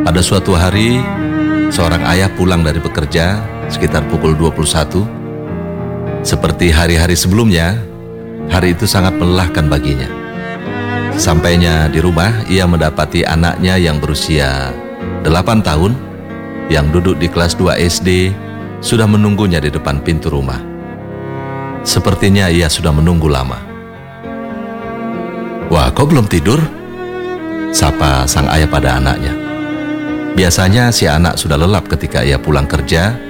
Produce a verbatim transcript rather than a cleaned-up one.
Pada suatu hari, seorang ayah pulang dari bekerja sekitar pukul dua puluh satu. Seperti hari-hari sebelumnya, hari itu sangat melelahkan baginya. Sampainya di rumah, ia mendapati anaknya yang berusia delapan tahun yang duduk di kelas dua S D sudah menunggunya di depan pintu rumah. Sepertinya ia sudah menunggu lama. "Wah, kau belum tidur?" sapa sang ayah pada anaknya. Biasanya si anak sudah lelap ketika ia pulang kerja